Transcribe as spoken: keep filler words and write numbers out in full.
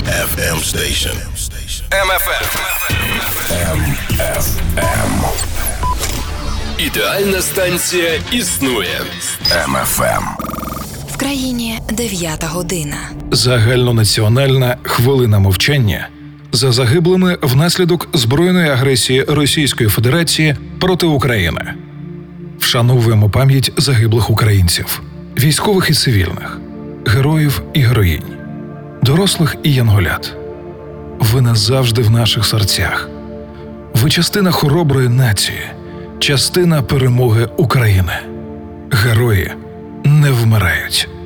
эф эм Station. Ем Еф Ем. Ем Еф Ем. Ідеальна станція існує. Ем Еф Ем. В країні дев'ята година. Загальнонаціональна хвилина мовчання за загиблими внаслідок збройної агресії Російської Федерації проти України. Вшановуємо пам'ять загиблих українців, військових і цивільних, героїв і героїнь, дорослих і янголят. Ви назавжди в наших серцях. Ви частина хороброї нації, частина перемоги України. Герої не вмирають.